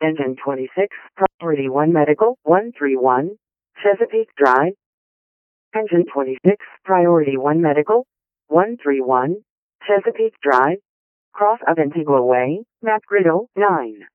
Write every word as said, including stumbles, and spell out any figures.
Engine twenty-six, Priority one Medical, one three one, Chesapeake Drive. Engine twenty-six, Priority one Medical, one three one, Chesapeake Drive. Cross of Antigua Way, Map Griddle, nine.